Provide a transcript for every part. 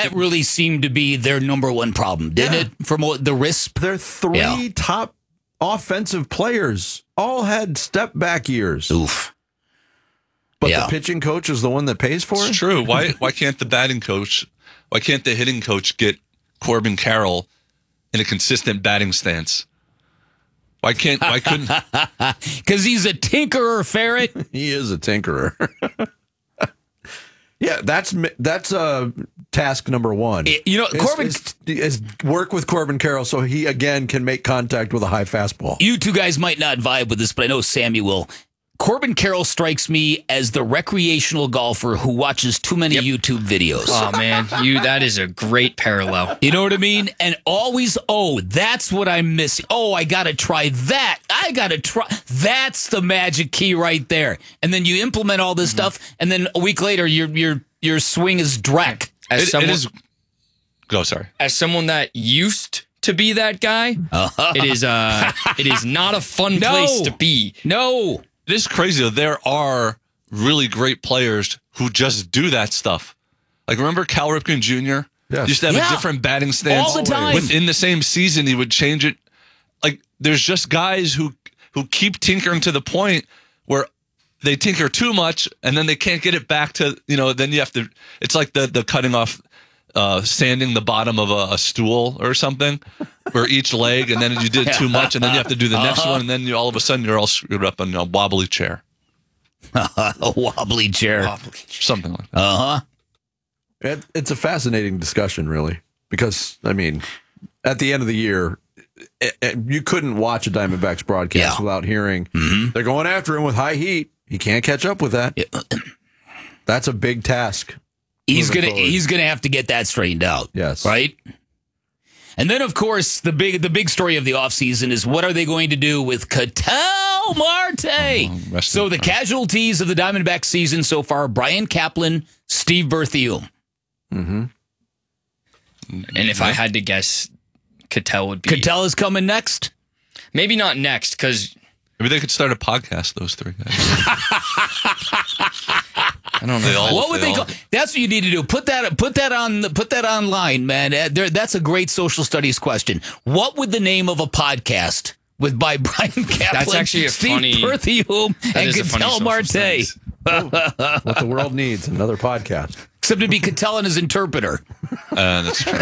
That really seemed to be their number one problem, didn't it? From the RISP? Their three top offensive players all had step back years. Oof. But the pitching coach is the one that pays for it? It's true. Why can't the batting coach, why can't the hitting coach get Corbin Carroll in a consistent batting stance? Why couldn't? Because he's a tinkerer, Ferret. He is a tinkerer. Yeah, that's task number one. Corbin is work with Corbin Carroll so he again can make contact with a high fastball. You two guys might not vibe with this, but I know Sammy will. Corbin Carroll strikes me as the recreational golfer who watches too many YouTube videos. Oh, man. That is a great parallel. You know what I mean? And always, that's what I'm missing. I got to try that. I got to try. That's the magic key right there. And then you implement all this stuff, and then a week later, your swing is dreck. Go, sorry. As someone that used to be that guy, it is not a fun place to be. No. It is crazy, though. There are really great players who just do that stuff. Like, remember Cal Ripken Jr.? Yes. He used to have a different batting stance. All the time. Within the same season, he would change it. Like, there's just guys who keep tinkering to the point where they tinker too much, and then they can't get it back to, then you have to, it's like the cutting off, sanding the bottom of a stool or something for each leg, and then you did too much, and then you have to do the next one, and then all of a sudden you're all screwed up on a wobbly chair. A wobbly chair. Something like that. It's a fascinating discussion, really, because, at the end of the year, you couldn't watch a Diamondbacks broadcast without hearing they're going after him with high heat. He can't catch up with that. That's a big task. He's gonna have to get that straightened out. Yes. Right? And then, of course, the big story of the offseason is what are they going to do with Ketel Marte? So the casualties of the Diamondback season so far, Brian Kaplan, Steve Berthiaume. Mm-hmm. And if I had to guess, Ketel would be... Ketel is coming next? Maybe not next, because... Maybe they could start a podcast, those three guys. I don't know. What would they call? That's what you need to do. Put that online, man. That's a great social studies question. What would the name of a podcast by Brian Kaplan, That's actually Steve Berthiaume, and Ketel Marte? What the world needs, another podcast. Except it'd be Ketel and his interpreter. That's true.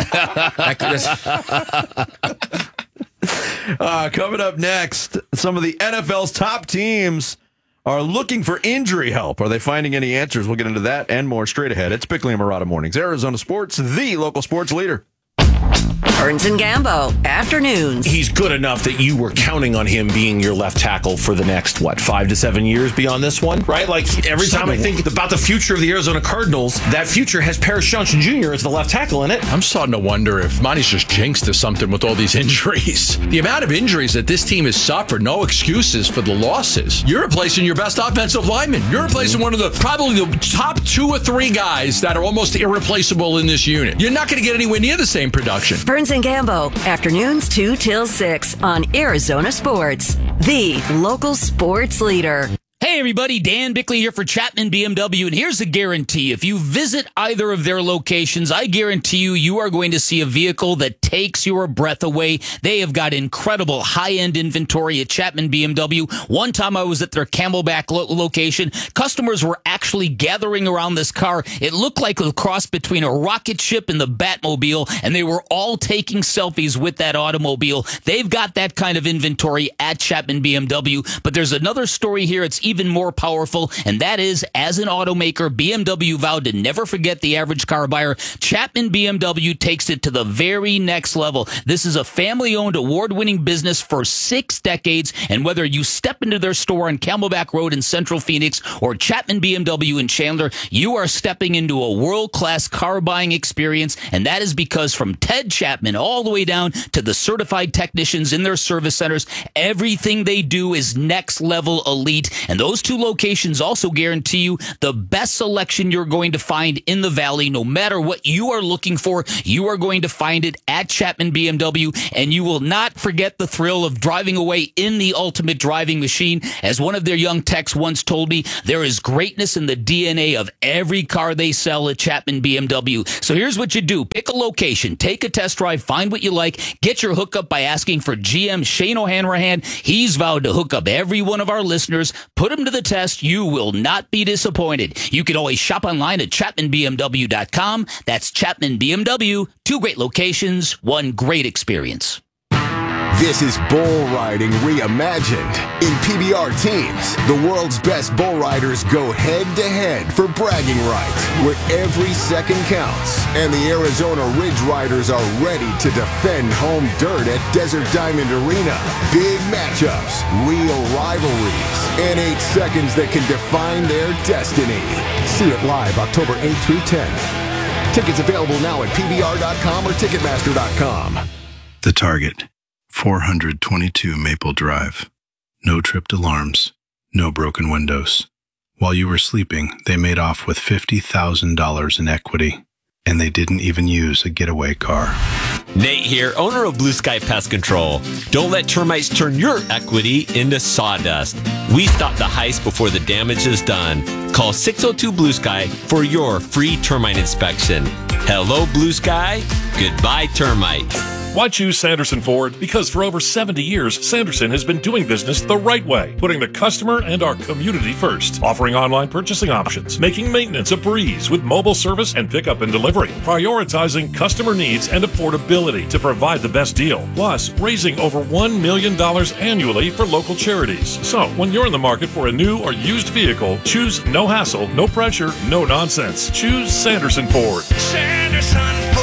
Coming up next, some of the NFL's top teams are looking for injury help. Are they finding any answers? We'll get into that and more straight ahead. It's Bickley and Marotta Mornings, Arizona Sports, the local sports leader. Burns and Gambo, afternoons. He's good enough that you were counting on him being your left tackle for the next, 5 to 7 years beyond this one, right? Like, every time I think about the future of the Arizona Cardinals, that future has Paris Johnson Jr. as the left tackle in it. I'm starting to wonder if Monty's just jinxed or something with all these injuries. The amount of injuries that this team has suffered, no excuses for the losses. You're replacing your best offensive lineman. You're replacing one of probably the top 2 or 3 guys that are almost irreplaceable in this unit. You're not going to get anywhere near the same production. Burns and Gambo, afternoons 2 till 6 on Arizona Sports, the local sports leader. Hey everybody, Dan Bickley here for Chapman BMW, and here's a guarantee. If you visit either of their locations, I guarantee you are going to see a vehicle that takes your breath away. They have got incredible high-end inventory at Chapman BMW. One time I was at their Camelback location. Customers were actually gathering around this car. It looked like a cross between a rocket ship and the Batmobile, and they were all taking selfies with that automobile. They've got that kind of inventory at Chapman BMW, but there's another story here. It's even more powerful, and that is, as an automaker, BMW vowed to never forget the average car buyer. Chapman BMW takes it to the very next level. This is a family-owned, award-winning business for 6 decades, and whether you step into their store on Camelback Road in Central Phoenix or Chapman BMW in Chandler, you are stepping into a world-class car buying experience, and that is because from Ted Chapman all the way down to the certified technicians in their service centers, everything they do is next-level elite, and those Those 2 locations also guarantee you the best selection you're going to find in the Valley. No matter what you are looking for, you are going to find it at Chapman BMW, and you will not forget the thrill of driving away in the ultimate driving machine. As one of their young techs once told me, there is greatness in the DNA of every car they sell at Chapman BMW. So here's what you do. Pick a location, take a test drive, find what you like, get your hookup by asking for GM Shane O'Hanrahan. He's vowed to hook up every one of our listeners. Put him to the test. You will not be disappointed. You can always shop online at ChapmanBMW.com. That's Chapman BMW. 2 great locations, 1 great experience. This is bull riding reimagined. In PBR teams, the world's best bull riders go head-to-head for bragging rights, where every second counts. And the Arizona Ridge Riders are ready to defend home dirt at Desert Diamond Arena. Big matchups, real rivalries, and 8 seconds that can define their destiny. See it live October 8th through 10th. Tickets available now at PBR.com or Ticketmaster.com. The Target. 422 Maple Drive. No tripped alarms. No broken windows. While you were sleeping, they made off with $50,000 in equity. And they didn't even use a getaway car. Nate here, owner of Blue Sky Pest Control. Don't let termites turn your equity into sawdust. We stop the heist before the damage is done. Call 602 Blue Sky for your free termite inspection. Hello, Blue Sky. Goodbye, termites. Why choose Sanderson Ford? Because for over 70 years, Sanderson has been doing business the right way, putting the customer and our community first, offering online purchasing options, making maintenance a breeze with mobile service and pickup and delivery, prioritizing customer needs and affordability to provide the best deal, plus raising over $1 million annually for local charities. So, when you're in the market for a new or used vehicle, choose no hassle, no pressure, no nonsense. Choose Sanderson Ford. Sanderson Ford.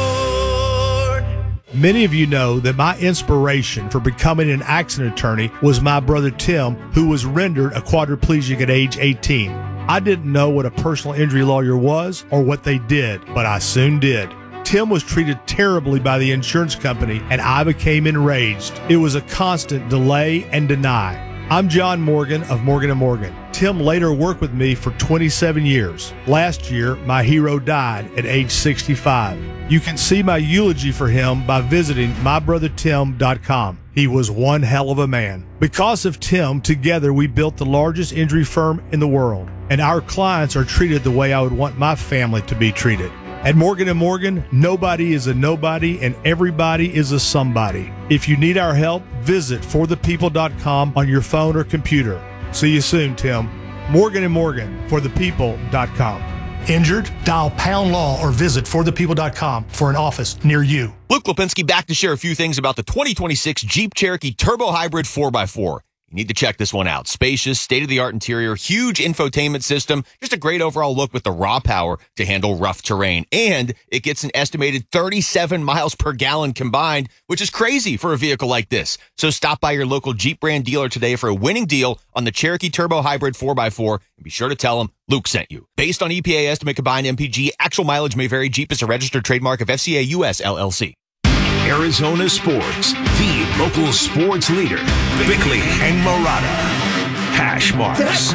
Many of you know that my inspiration for becoming an accident attorney was my brother Tim, who was rendered a quadriplegic at age 18. I didn't know what a personal injury lawyer was or what they did, but I soon did. Tim was treated terribly by the insurance company, and I became enraged. It was a constant delay and deny. I'm John Morgan of Morgan & Morgan. Tim later worked with me for 27 years. Last year, my hero died at age 65. You can see my eulogy for him by visiting mybrothertim.com. He was one hell of a man. Because of Tim, together we built the largest injury firm in the world, and our clients are treated the way I would want my family to be treated. At Morgan & Morgan, nobody is a nobody and everybody is a somebody. If you need our help, visit forthepeople.com on your phone or computer. See you soon, Tim. Morgan & Morgan, forthepeople.com. Injured? Dial Pound Law or visit forthepeople.com for an office near you. Luke Lipinski back to share a few things about the 2026 Jeep Cherokee Turbo Hybrid 4x4. You need to check this one out. Spacious, state-of-the-art interior, huge infotainment system, just a great overall look with the raw power to handle rough terrain. And it gets an estimated 37 miles per gallon combined, which is crazy for a vehicle like this. So stop by your local Jeep brand dealer today for a winning deal on the Cherokee Turbo Hybrid 4x4, and be sure to tell them Luke sent you. Based on EPA estimate combined MPG, actual mileage may vary. Jeep is a registered trademark of FCA US LLC. Arizona Sports, the local sports leader. Bickley and Murata. Hash marks.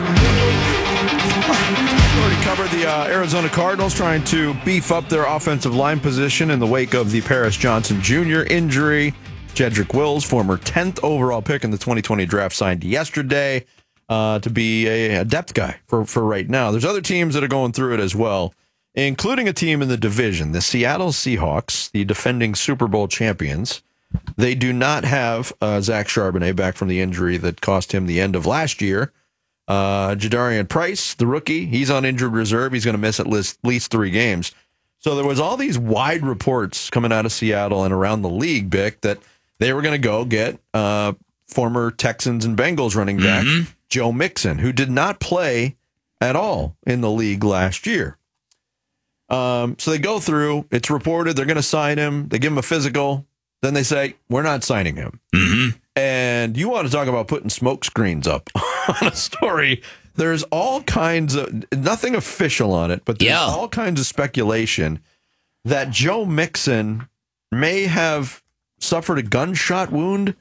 We already covered the Arizona Cardinals trying to beef up their offensive line position in the wake of the Paris Johnson Jr. injury. Jedrick Wills, former 10th overall pick in the 2020 draft, signed yesterday to be a depth guy for right now. There's other teams that are going through it as well, including a team in the division, the Seattle Seahawks, the defending Super Bowl champions. They do not have Zach Charbonnet back from the injury that cost him the end of last year. Jadarian Price, the rookie, he's on injured reserve. He's going to miss at least 3 games. So there was all these wide reports coming out of Seattle and around the league, Bick, that they were going to go get former Texans and Bengals running back Joe Mixon, who did not play at all in the league last year. So they go through, it's reported they're going to sign him. They give him a physical. Then they say, we're not signing him. And you want to talk about putting smoke screens up on a story. There's all kinds of, nothing official on it, but there's all kinds of speculation that Joe Mixon may have suffered a gunshot wound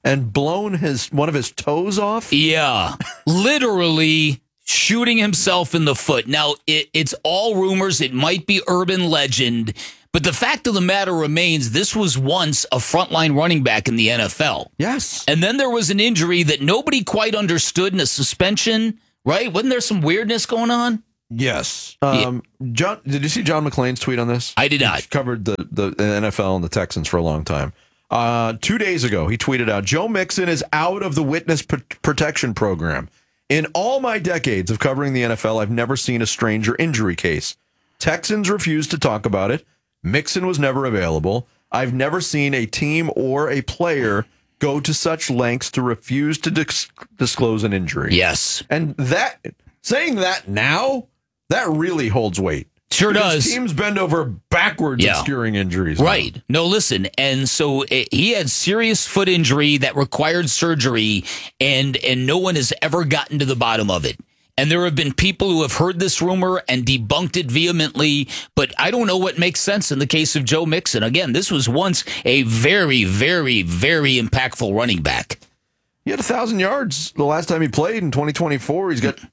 and blown one of his toes off? Yeah, literally shooting himself in the foot. Now, it's all rumors. It might be urban legend, but the fact of the matter remains, this was once a frontline running back in the NFL. Yes. And then there was an injury that nobody quite understood in a suspension, right? Wasn't there some weirdness going on? Yes. John, did you see John McClain's tweet on this? I did not. He covered the NFL and the Texans for a long time. 2 days ago, he tweeted out, Joe Mixon is out of the witness protection program. In all my decades of covering the NFL, I've never seen a stranger injury case. Texans refused to talk about it. Mixon was never available. I've never seen a team or a player go to such lengths to refuse to disclose an injury. Yes. And saying that now, that really holds weight. Sure because does. Teams bend over backwards at curing injuries. Right. No, listen. And so he had serious foot injury that required surgery, and no one has ever gotten to the bottom of it. And there have been people who have heard this rumor and debunked it vehemently, but I don't know what makes sense in the case of Joe Mixon. Again, this was once a very, very, very impactful running back. He had 1,000 yards the last time he played in 2024. He's got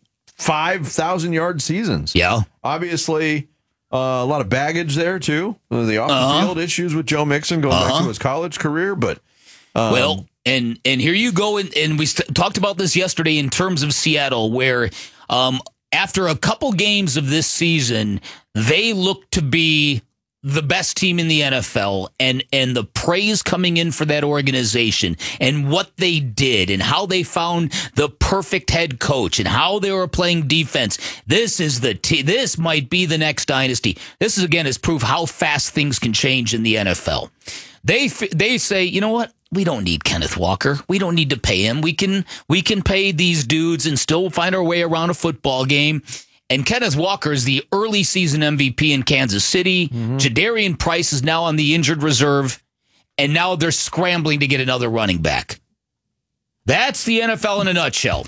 5,000-yard seasons. Yeah. Obviously, a lot of baggage there, too. The off-the-field issues with Joe Mixon going back to his college career. But well, and here you go. And we talked about this yesterday in terms of Seattle, where after a couple games of this season, they look to be the best team in the NFL, and the praise coming in for that organization and what they did and how they found the perfect head coach and how they were playing defense. This is this might be the next dynasty. This is proof how fast things can change in the NFL. They say, you know what? We don't need Kenneth Walker. We don't need to pay him. We can pay these dudes and still find our way around a football game. And Kenneth Walker is the early season MVP in Kansas City. Jadarian Price is now on the injured reserve. And now they're scrambling to get another running back. That's the NFL in a nutshell.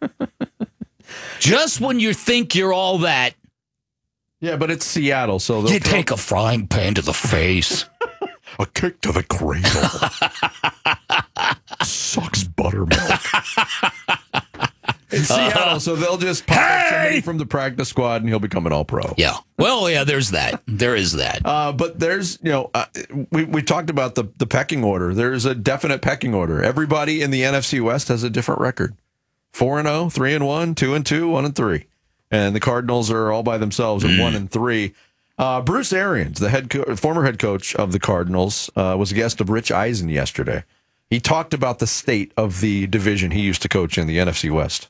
Just when you think you're all that. Yeah, but it's Seattle, so you take a frying pan to the face. A kick to the cradle. Sucks buttermilk. It's Seattle, so they'll just pop up somebody from the practice squad and he'll become an all-pro. Yeah. Well, yeah, there's that. There is that. But there's, we talked about the pecking order. There's a definite pecking order. Everybody in the NFC West has a different record. 4-0, 3-1, 2-2, 1-3. And the Cardinals are all by themselves at 1-3. Bruce Arians, the former head coach of the Cardinals, was a guest of Rich Eisen yesterday. He talked about the state of the division he used to coach in, the NFC West.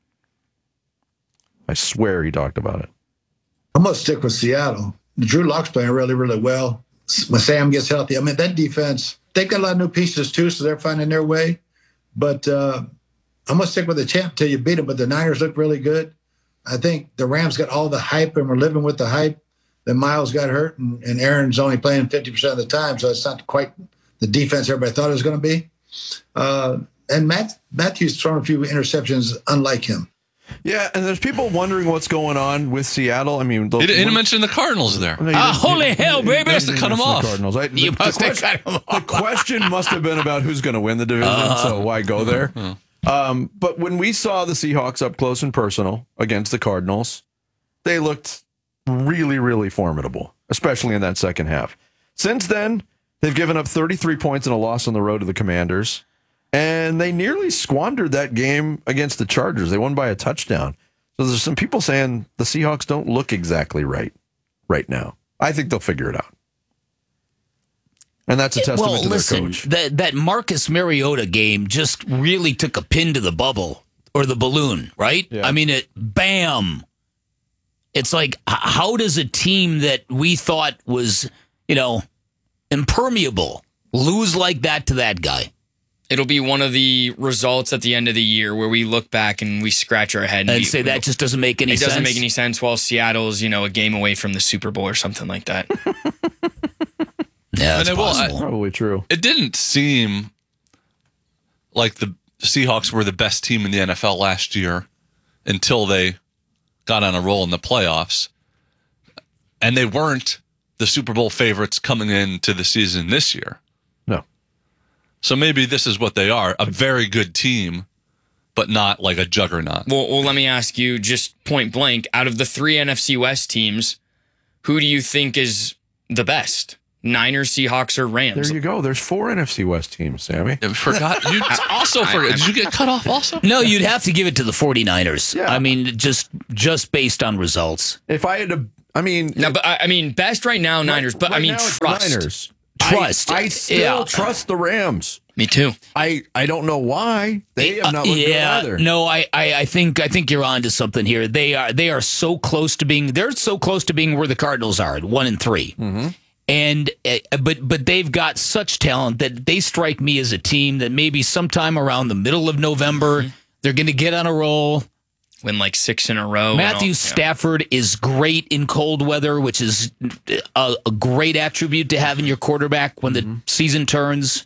I swear he talked about it. I'm going to stick with Seattle. Drew Lock's playing really, really well. When Sam gets healthy, I mean, that defense, they've got a lot of new pieces too, so they're finding their way. But I'm going to stick with the champ until you beat them. But the Niners look really good. I think the Rams got all the hype, and we're living with the hype. Then Miles got hurt, and Aaron's only playing 50% of the time, so it's not quite the defense everybody thought it was going to be. And Matthews thrown a few interceptions unlike him. Yeah, and there's people wondering what's going on with Seattle. I mean, he didn't mention the Cardinals there. Holy hell, baby! He must have cut him off. The question must have been about who's going to win the division, so why go there? But when we saw the Seahawks up close and personal against the Cardinals, they looked really, really formidable, especially in that second half. Since then, they've given up 33 points in a loss on the road to the Commanders. And they nearly squandered that game against the Chargers. They won by a touchdown. So there's some people saying the Seahawks don't look exactly right now. I think they'll figure it out. And that's a testament to their coach. That Marcus Mariota game just really took a pin to the bubble or the balloon, right? Yeah. I mean, bam. It's like, how does a team that we thought was, impermeable lose like that to that guy? It'll be one of the results at the end of the year where we look back and we scratch our head and say that just doesn't make any sense. It doesn't make any sense while Seattle's, a game away from the Super Bowl or something like that. Yeah, that's possible. Probably true. It didn't seem like the Seahawks were the best team in the NFL last year until they got on a roll in the playoffs. And they weren't the Super Bowl favorites coming into the season this year. No. So maybe this is what they are, a very good team, but not like a juggernaut. Well, let me ask you just point blank, out of the 3 NFC West teams, who do you think is the best? Niners, Seahawks, or Rams? There you go. There's 4 NFC West teams, Sammy. I forgot. You also forgot. Did you get cut off also? No, you'd have to give it to the 49ers. Yeah. I mean, just based on results. If I had to, No, but I mean, best right now, Niners. But I mean, trust. Niners. Trust. I still trust the Rams. Me too. I don't know why they have not looked good either. No, I think you're onto something here. They are so close to being. They're so close to being where the Cardinals are at 1-3. Mm-hmm. And but they've got such talent that they strike me as a team that maybe sometime around the middle of November they're going to get on a roll. Win like 6 in a row. Matthew Stafford is great in cold weather, which is a great attribute to have in your quarterback when the season turns.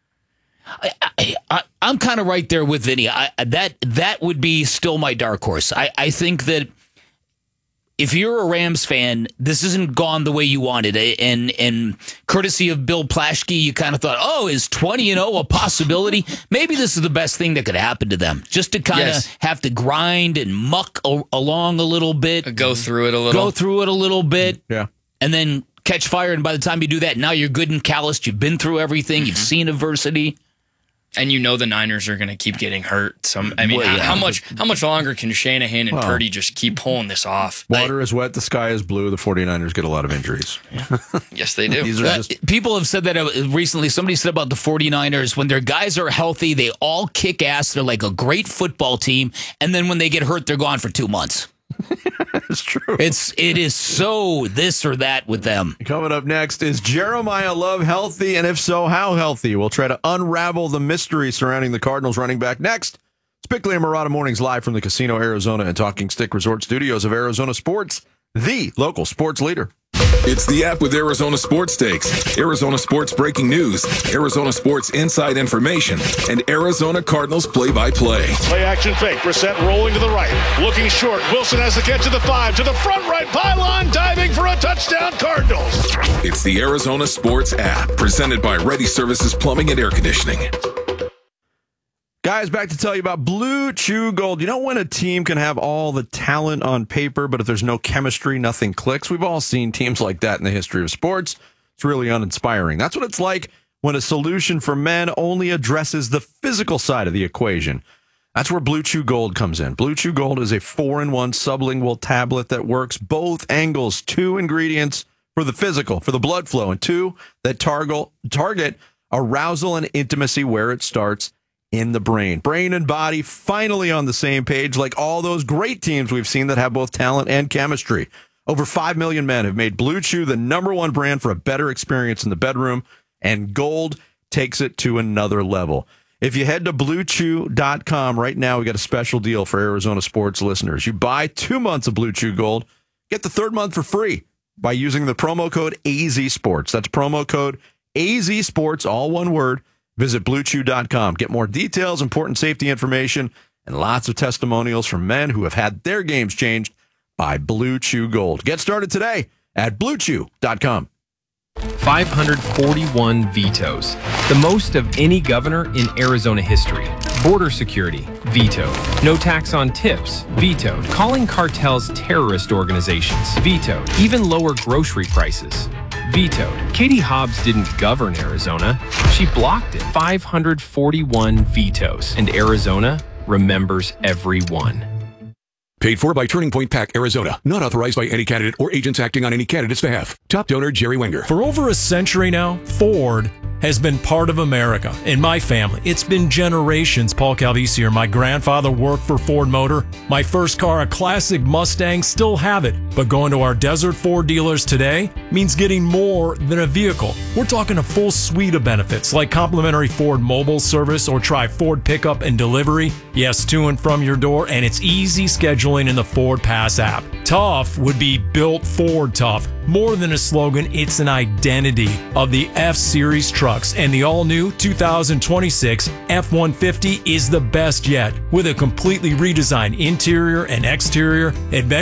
I'm kind of right there with Vinny. That would be still my dark horse. I think that if you're a Rams fan, this isn't gone the way you wanted. And courtesy of Bill Plaschke, you kind of thought, is 20-0 a possibility? Maybe this is the best thing that could happen to them. Just to kind of have to grind and muck along a little bit. Go through it a little. Bit. Yeah. And then catch fire. And by the time you do that, now you're good and calloused. You've been through everything. You've seen adversity. And you know the Niners are going to keep getting hurt. How much longer can Shanahan and Purdy just keep pulling this off? Water is wet, the sky is blue. The 49ers get a lot of injuries. Yes, they do. People have said that recently. Somebody said about the 49ers, when their guys are healthy, they all kick ass. They're like a great football team. And then when they get hurt, they're gone for 2 months. It's true. It is so this or that with them. Coming up next, is Jeremiah Love healthy? And if so, how healthy? We'll try to unravel the mystery surrounding the Cardinals running back next. It's Bickley and Murata Mornings live from the Casino Arizona and Talking Stick Resort Studios of Arizona Sports, the local sports leader. It's the app with Arizona Sports Stakes, Arizona Sports breaking news, Arizona Sports inside information, and Arizona Cardinals play-by-play. Play action fake. Brissett rolling to the right, looking short. Wilson has the catch to the 5, to the front right pylon, diving for a touchdown, Cardinals. It's the Arizona Sports app, presented by Ready Services Plumbing and Air Conditioning. Guys, back to tell you about Blue Chew Gold. You know when a team can have all the talent on paper, but if there's no chemistry, nothing clicks? We've all seen teams like that in the history of sports. It's really uninspiring. That's what it's like when a solution for men only addresses the physical side of the equation. That's where Blue Chew Gold comes in. Blue Chew Gold is a 4-in-1 sublingual tablet that works both angles, 2 ingredients for the physical, for the blood flow, and 2 that target arousal and intimacy where it starts, in the brain. Brain and body finally on the same page, like all those great teams we've seen that have both talent and chemistry. Over 5 million men have made Blue Chew the #1 brand for a better experience in the bedroom, and Gold takes it to another level. If you head to BlueChew.com right now, we got a special deal for Arizona sports listeners. You buy 2 months of Blue Chew Gold, get the 3rd month for free by using the promo code AZSports. That's promo code AZSports, all one word. Visit BlueChew.com. Get more details, important safety information, and lots of testimonials from men who have had their games changed by Blue Chew Gold. Get started today at BlueChew.com. 541 vetoes, the most of any governor in Arizona history. Border security, vetoed. No tax on tips, vetoed. Calling cartels terrorist organizations, vetoed. Even lower grocery prices, vetoed. Katie Hobbs didn't govern Arizona. She blocked it. 541 vetoes. And Arizona remembers every one. Paid for by Turning Point PAC, Arizona. Not authorized by any candidate or agents acting on any candidate's behalf. Top donor, Jerry Wenger. For over a century now, Ford has been part of America. In my family, it's been generations. Paul Calvisier, my grandfather worked for Ford Motor. My first car, a classic Mustang, still have it. But going to our Desert Ford dealers today means getting more than a vehicle. We're talking a full suite of benefits like complimentary Ford mobile service or try Ford pickup and delivery. Yes, to and from your door, and it's easy scheduling in the Ford Pass app. Tough would be built Ford tough. More than a slogan, it's an identity of the F-Series trucks, and the all-new 2026 F-150 is the best yet. With a completely redesigned interior and exterior, adventure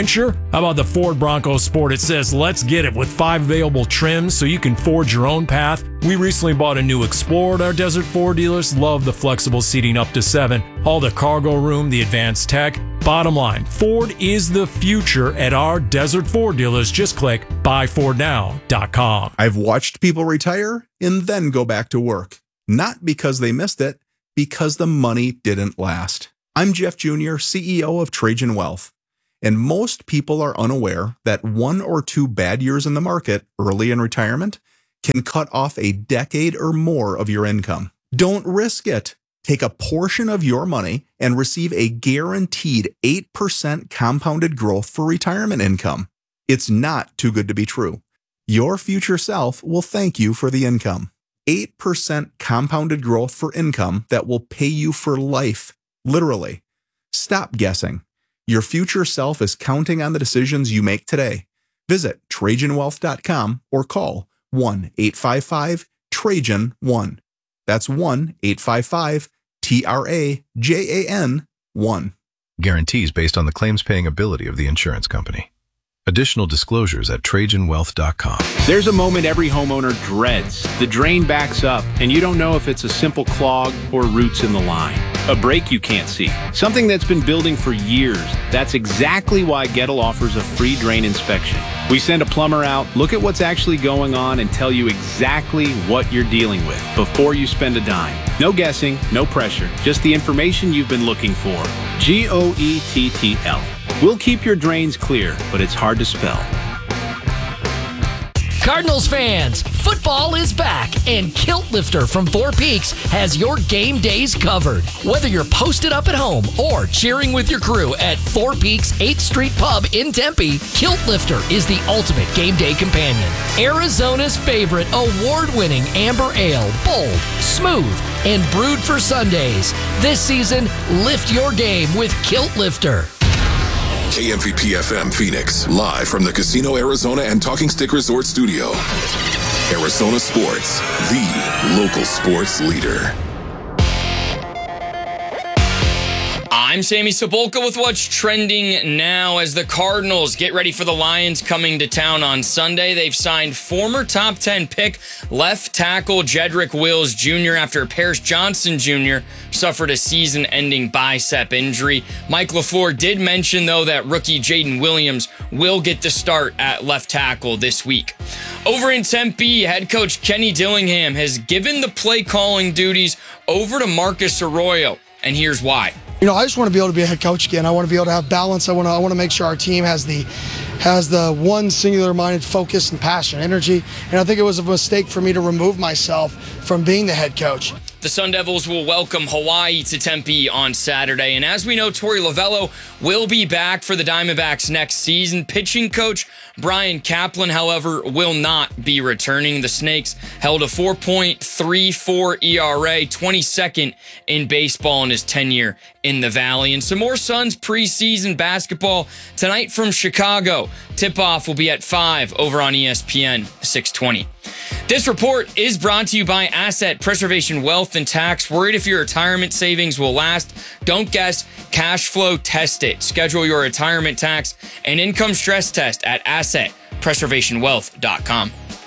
How about the Ford Bronco Sport? It says, let's get it, with 5 available trims so you can forge your own path. We recently bought a new Explorer at our Desert Ford dealers. Love the flexible seating up to 7. All the cargo room, the advanced tech. Bottom line, Ford is the future at our Desert Ford dealers. Just click buyfordnow.com. I've watched people retire and then go back to work. Not because they missed it, because the money didn't last. I'm Jeff Jr., CEO of Trajan Wealth. And most people are unaware that 1 or 2 bad years in the market early in retirement can cut off a decade or more of your income. Don't risk it. Take a portion of your money and receive a guaranteed 8% compounded growth for retirement income. It's not too good to be true. Your future self will thank you for the income. 8% compounded growth for income that will pay you for life. Literally. Stop guessing. Your future self is counting on the decisions you make today. Visit TrajanWealth.com or call 1-855-TRAJAN-1. That's 1-855-TRAJAN-1. Guarantees based on the claims-paying ability of the insurance company. Additional disclosures at TrajanWealth.com. There's a moment every homeowner dreads. The drain backs up, and you don't know if it's a simple clog or roots in the line. A break you can't see. Something that's been building for years. That's exactly why Gettle offers a free drain inspection. We send a plumber out, look at what's actually going on, and tell you exactly what you're dealing with before you spend a dime. No guessing, no pressure, just the information you've been looking for. GOETTL. We'll keep your drains clear, but it's hard to spell. Cardinals fans, football is back, and Kilt Lifter from Four Peaks has your game days covered. Whether you're posted up at home or cheering with your crew at Four Peaks 8th Street Pub in Tempe, Kilt Lifter is the ultimate game day companion. Arizona's favorite award-winning amber ale, bold, smooth, and brewed for Sundays. This season, lift your game with Kilt Lifter. KMVP FM Phoenix, live from the Casino Arizona and Talking Stick Resort Studio. Arizona Sports, the local sports leader. I'm Sammy Sepulka with what's trending now as the Cardinals get ready for the Lions coming to town on Sunday. They've signed former top 10 pick left tackle Jedrick Wills Jr. after Paris Johnson Jr. suffered a season-ending bicep injury. Mike LaFleur did mention, though, that rookie Jaden Williams will get the start at left tackle this week. Over in Tempe, head coach Kenny Dillingham has given the play calling duties over to Marcus Arroyo, and here's why. You know, I just want to be able to be a head coach again. I want to be able to have balance. I want to make sure our team has the one singular-minded focus and passion, energy. And I think it was a mistake for me to remove myself from being the head coach. The Sun Devils will welcome Hawaii to Tempe on Saturday. And as we know, Torey Lovello will be back for the Diamondbacks next season. Pitching coach Brian Kaplan, however, will not be returning. The Snakes held a 4.34 ERA, 22nd in baseball in his tenure in the Valley. And some more Suns preseason basketball tonight from Chicago. Tip-off will be at 5 over on ESPN 620. This report is brought to you by Asset Preservation Wealth and Tax. Worried if your retirement savings will last? Don't guess. Cash flow test it. Schedule your retirement tax and income stress test at AssetPreservationWealth.com.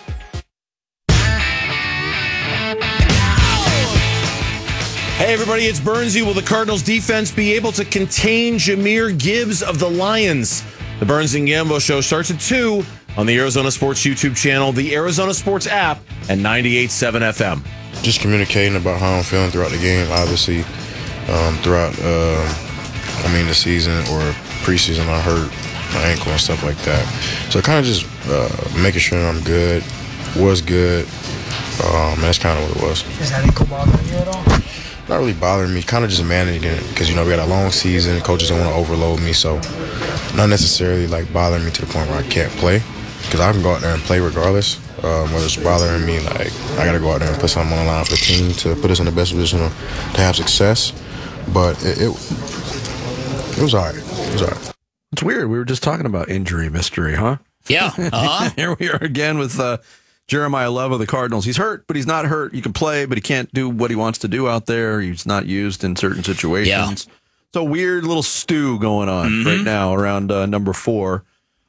Hey, everybody, it's Burnsy. Will the Cardinals defense be able to contain Jahmyr Gibbs of the Lions? The Burns and Gambo show starts at 2 on the Arizona Sports YouTube channel, the Arizona Sports app, and 98.7 FM. Just communicating about how I'm feeling throughout the game, obviously. Throughout, the season or preseason, I hurt my ankle and stuff like that. So kind of just making sure I'm good, was good. That's kind of what it was. Is that ankle bothering you at all? Not really bothering me, kind of just managing it because, we got a long season. Coaches don't want to overload me, so not necessarily like bothering me to the point where I can't play because I can go out there and play regardless. Whether it's bothering me, like I got to go out there and put something on the line for the team to put us in the best position to have success. But it was all right. It was all right. It's weird. We were just talking about injury mystery, huh? Yeah. Here we are again with Jeremiah Love of the Cardinals. He's hurt, but he's not hurt. He can play, but he can't do what he wants to do out there. He's not used in certain situations. Yeah. It's a weird little stew going on right now around number 4.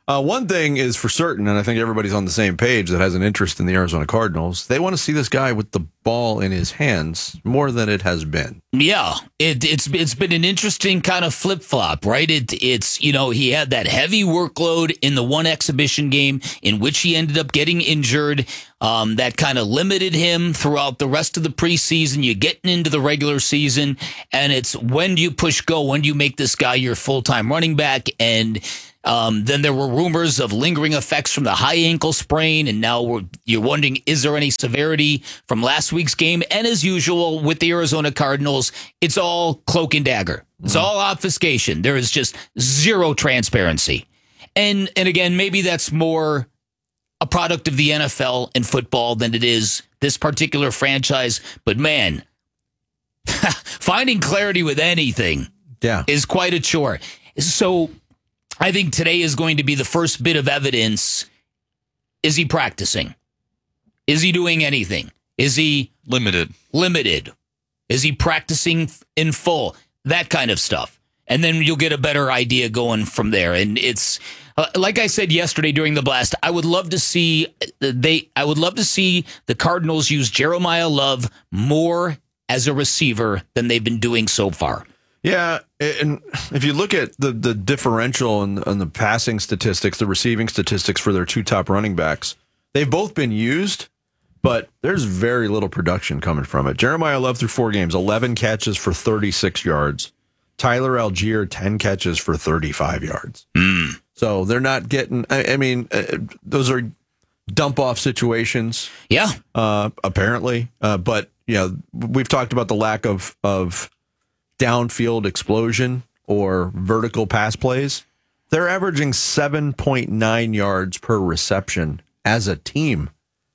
One thing is for certain, and I think everybody's on the same page that has an interest in the Arizona Cardinals. They want to see this guy with the ball in his hands more than it has been. Yeah, it's been an interesting kind of flip flop, right? It's he had that heavy workload in the one exhibition game in which he ended up getting injured. That kind of limited him throughout the rest of the preseason. You're getting into the regular season, and it's when do you push go? When do you make this guy your full-time running back? And then there were rumors of lingering effects from the high ankle sprain, and now you're wondering, is there any severity from last week's game? And as usual with the Arizona Cardinals, it's all cloak and dagger. It's all obfuscation. There is just zero transparency. And again, maybe that's more a product of the NFL and football than it is this particular franchise. But man, finding clarity with anything is quite a chore. So I think today is going to be the first bit of evidence. Is he practicing? Is he doing anything? Is he limited? Is he practicing in full? That kind of stuff. And then you'll get a better idea going from there. And it's like I said yesterday during the blast, I would love to see the Cardinals use Jeremiah Love more as a receiver than they've been doing so far. Yeah, and if you look at the differential and the passing statistics, the receiving statistics for their two top running backs, they've both been used, but there's very little production coming from it. Jeremiah Love through 4 games, 11 catches for 36 yards. Tyler Algier, 10 catches for 35 yards. So they're not getting, those are dump-off situations. Yeah. Apparently. But, we've talked about the lack of downfield explosion or vertical pass plays. They're averaging 7.9 yards per reception as a team.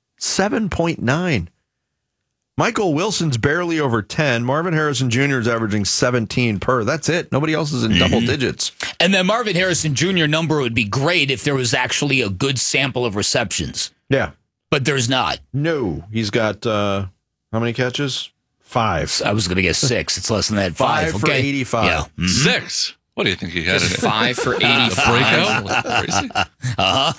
7.9. Michael Wilson's barely over 10. Marvin Harrison Jr. is averaging 17 per. That's it. Nobody else is in double digits. And the Marvin Harrison Jr. number would be great if there was actually a good sample of receptions. Yeah. But there's not. No. He's got, how many catches? 5. I was going to guess 6. It's less than that. 5 for 85. Yeah. Mm-hmm. 6? What do you think he had? Just 5 for 85. Crazy. Uh-huh.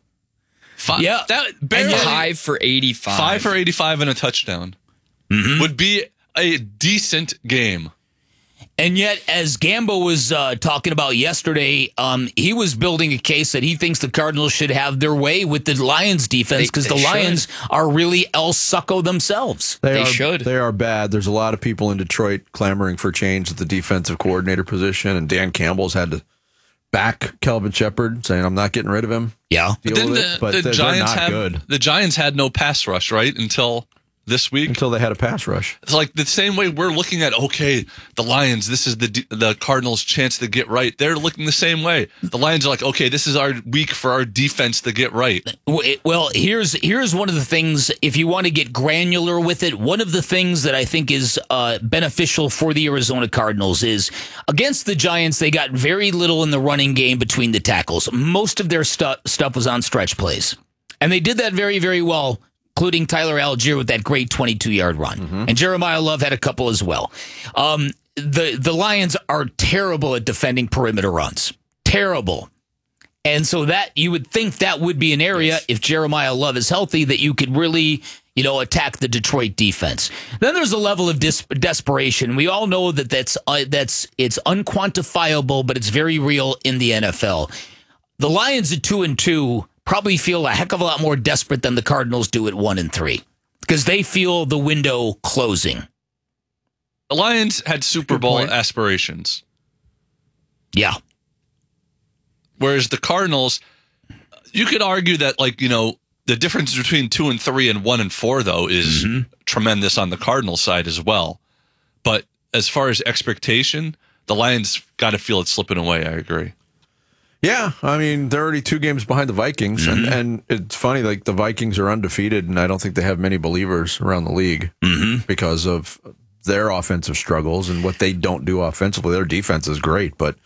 5, yeah. And 5 for 85. 5 for 85 and a touchdown. Would be a decent game. And yet, as Gambo was talking about yesterday, he was building a case that he thinks the Cardinals should have their way with the Lions defense because the Lions are really El Succo themselves. They should. They are bad. There's a lot of people in Detroit clamoring for change at the defensive coordinator position, and Dan Campbell's had to back Kelvin Shepard, saying, I'm not getting rid of him. Yeah. But the Giants not good. The Giants had no pass rush, right? Until this week. Until they had a pass rush. It's like the same way we're looking at, okay, the Lions, this is the Cardinals' chance to get right. They're looking the same way. The Lions are like, okay, this is our week for our defense to get right. Well, here's one of the things, if you want to get granular with it, one of the things that I think is beneficial for the Arizona Cardinals is against the Giants, they got very little in the running game between the tackles. Most of their stuff was on stretch plays. And they did that very, very well, including Tyler Algier with that great 22-yard run. And Jeremiah Love had a couple as well. The Lions are terrible at defending perimeter runs. Terrible. And so that you would think that would be an area, if Jeremiah Love is healthy, that you could really, attack the Detroit defense. Then there's a level of desperation. We all know that it's unquantifiable, but it's very real in the NFL. The Lions at 2-2 probably feel a heck of a lot more desperate than the Cardinals do at 1-3 because they feel the window closing. The Lions had Super Bowl aspirations. Yeah. Whereas the Cardinals, you could argue that, the difference between 2-3 and 1-4, though, is tremendous on the Cardinals side as well. But as far as expectation, the Lions got to feel it slipping away. I agree. Yeah, they're already 2 games behind the Vikings, and it's funny, the Vikings are undefeated, and I don't think they have many believers around the league because of their offensive struggles and what they don't do offensively. Their defense is great, but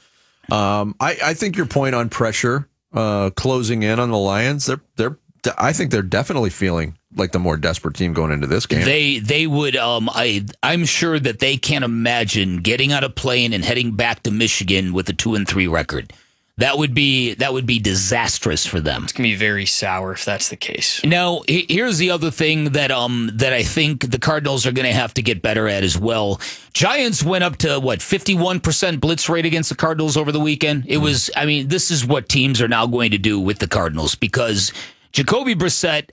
I think your point on pressure closing in on the Lions, I think they're definitely feeling like the more desperate team going into this game. They would. I'm sure that they can't imagine getting on a plane and heading back to Michigan with a 2-3 record. That would be disastrous for them. It's going to be very sour if that's the case. Now, here's the other thing that I think the Cardinals are going to have to get better at as well. Giants went up to 51% blitz rate against the Cardinals over the weekend. It was, this is what teams are now going to do with the Cardinals because Jacoby Brissett,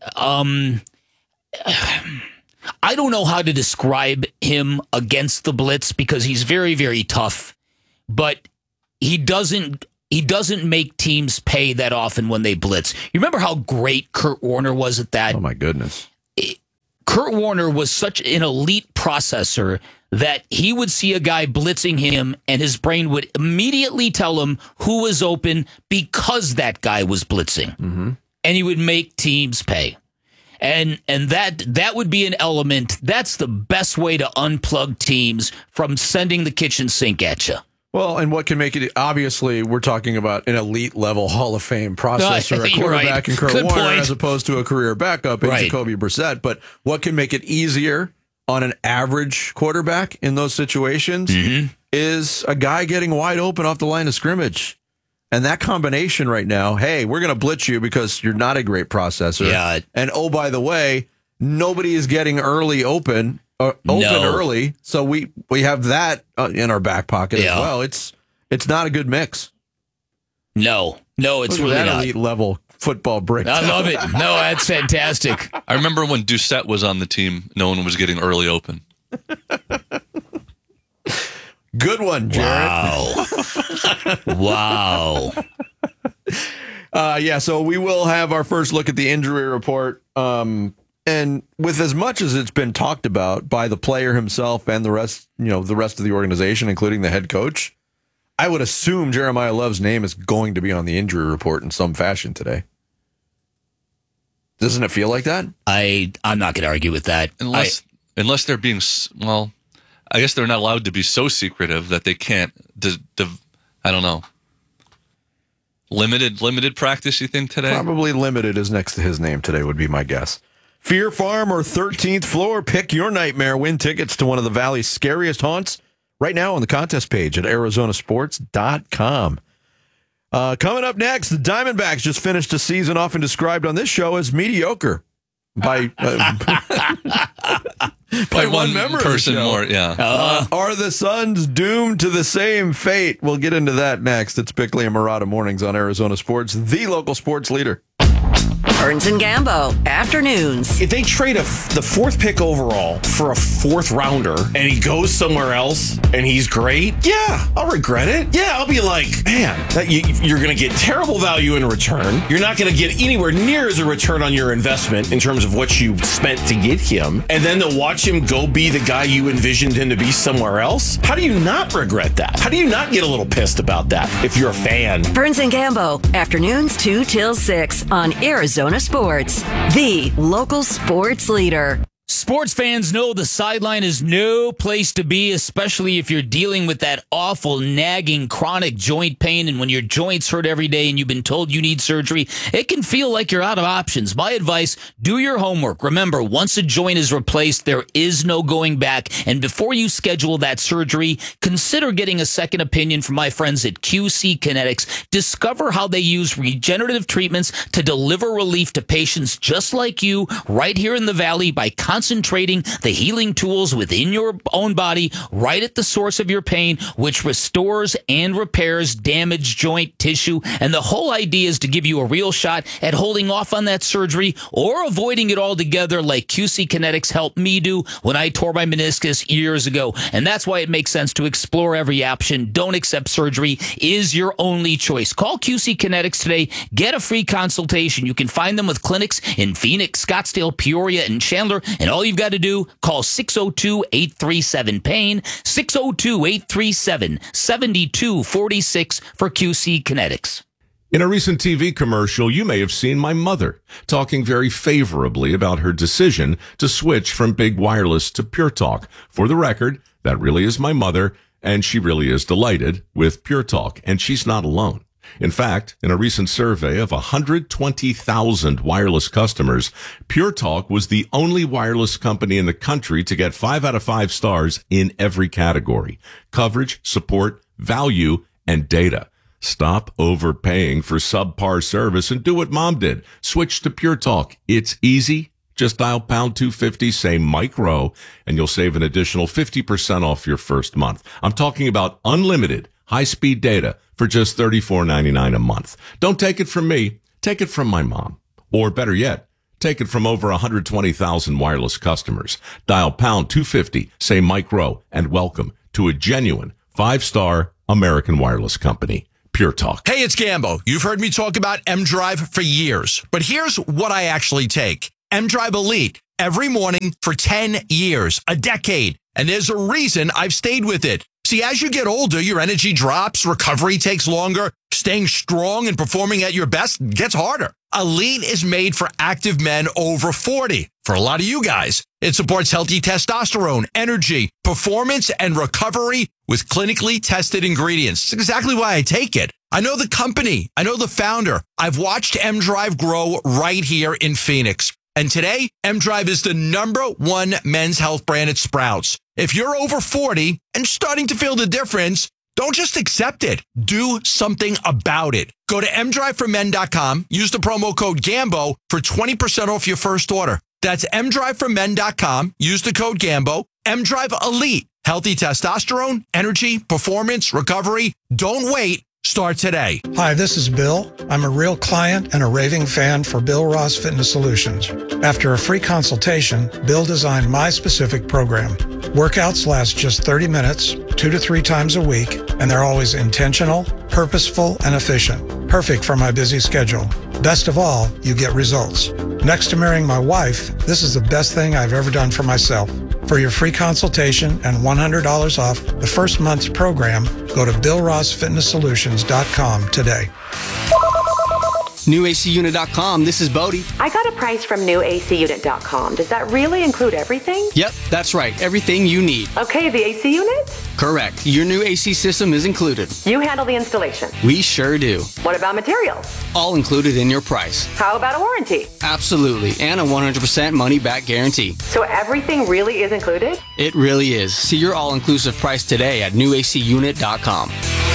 I don't know how to describe him against the blitz because he's very, very tough, but he doesn't make teams pay that often when they blitz. You remember how great Kurt Warner was at that? Oh, my goodness. Kurt Warner was such an elite processor that he would see a guy blitzing him and his brain would immediately tell him who was open because that guy was blitzing. Mm-hmm. And he would make teams pay. And that would be an element. That's the best way to unplug teams from sending the kitchen sink at you. Well, and what can make it, obviously, we're talking about an elite level Hall of Fame processor, a quarterback in Kurt Warner, as opposed to a career backup in Jacoby Brissett. But what can make it easier on an average quarterback in those situations is a guy getting wide open off the line of scrimmage. And that combination right now, hey, we're going to blitz you because you're not a great processor. Yeah. And oh, by the way, nobody is getting open early, so we have that in our back pocket as well. It's not a good mix. No, it's really that not. Elite level football breakdown. I love it. No, that's fantastic. I remember when Doucette was on the team, no one was getting early open. Good one, Jared. Wow. So we will have our first look at the injury report. And with as much as it's been talked about by the player himself and the rest of the organization, including the head coach, I would assume Jeremiah Love's name is going to be on the injury report in some fashion today. Doesn't it feel like that? I'm not going to argue with that. Unless they're being, well, I guess they're not allowed to be so secretive that they can't, I don't know. Limited practice, you think, today? Probably limited is next to his name today would be my guess. Fear Farm or 13th Floor, pick your nightmare. Win tickets to one of the Valley's scariest haunts right now on the contest page at arizonasports.com. Coming up next, the Diamondbacks just finished a season often described on this show as mediocre by one member person of the show. more, yeah. Are the Suns doomed to the same fate? We'll get into that next. It's Bickley and Murata Mornings on Arizona Sports, the local sports leader. Burns and Gambo, afternoons. If they trade the fourth pick overall for a fourth rounder and he goes somewhere else and he's great, yeah, I'll regret it. Yeah, I'll be like, man, you're going to get terrible value in return. You're not going to get anywhere near as a return on your investment in terms of what you spent to get him. And then to watch him go be the guy you envisioned him to be somewhere else. How do you not regret that? How do you not get a little pissed about that if you're a fan? Burns and Gambo, afternoons 2 till 6 on Arizona Sports, the local sports leader. Sports fans know the sideline is no place to be, especially if you're dealing with that awful, nagging, chronic joint pain. And when your joints hurt every day and you've been told you need surgery, it can feel like you're out of options. My advice, do your homework. Remember, once a joint is replaced, there is no going back. And before you schedule that surgery, consider getting a second opinion from my friends at QC Kinetics. Discover how they use regenerative treatments to deliver relief to patients just like you right here in the Valley by concentrating the healing tools within your own body right at the source of your pain, which restores and repairs damaged joint tissue. And the whole idea is to give you a real shot at holding off on that surgery or avoiding it altogether, like QC Kinetics helped me do when I tore my meniscus years ago. And that's why it makes sense to explore every option. Don't accept surgery is your only choice. Call QC Kinetics today. Get a free consultation. You can find them with clinics in Phoenix, Scottsdale, Peoria, and Chandler. And all you've got to do, call 602-837-PAIN, 602-837-7246 for QC Kinetics. In a recent TV commercial, you may have seen my mother talking very favorably about her decision to switch from big wireless to Pure Talk. For the record, that really is my mother, and she really is delighted with Pure Talk, and she's not alone. In fact, in a recent survey of 120,000 wireless customers, Pure Talk was the only wireless company in the country to get 5 out of 5 stars in every category: coverage, support, value, and data. Stop overpaying for subpar service and do what Mom did. Switch to Pure Talk. It's easy. Just dial pound 250, say Mike Rowe, and you'll save an additional 50% off your first month. I'm talking about unlimited high-speed data for just $34.99 a month. Don't take it from me. Take it from my mom. Or better yet, take it from over 120,000 wireless customers. Dial pound 250, say Mike Rowe, and welcome to a genuine 5-star American wireless company. Pure Talk. Hey, it's Gambo. You've heard me talk about M-Drive for years, but here's what I actually take. M-Drive Elite every morning for 10 years, a decade. And there's a reason I've stayed with it. See, as you get older, your energy drops, recovery takes longer, staying strong and performing at your best gets harder. Elite is made for active men over 40. For a lot of you guys, it supports healthy testosterone, energy, performance, and recovery with clinically tested ingredients. It's exactly why I take it. I know the company. I know the founder. I've watched M-Drive grow right here in Phoenix. And today, M-Drive is the #1 men's health brand at Sprouts. If you're over 40 and starting to feel the difference, don't just accept it. Do something about it. Go to mdriveformen.com. Use the promo code GAMBO for 20% off your first order. That's mdriveformen.com. Use the code GAMBO. M-Drive Elite. Healthy testosterone, energy, performance, recovery. Don't wait. Start today. Hi, this is Bill. I'm a real client and a raving fan for Bill Ross Fitness Solutions. After a free consultation, Bill designed my specific program. Workouts last just 30 minutes, 2 to 3 times a week, and they're always intentional, purposeful, and efficient. Perfect for my busy schedule. Best of all, you get results. Next to marrying my wife, this is the best thing I've ever done for myself. For your free consultation and $100 off the first month's program, go to BillRossFitnessSolutions.com today. NewACUnit.com. This is Bodie. I got a price from NewACUnit.com. Does that really include everything? Yep, that's right. Everything you need. Okay, the AC unit? Correct. Your new AC system is included. You handle the installation? We sure do. What about materials? All included in your price. How about a warranty? Absolutely. And a 100% money-back guarantee. So everything really is included? It really is. See your all-inclusive price today at NewACUnit.com.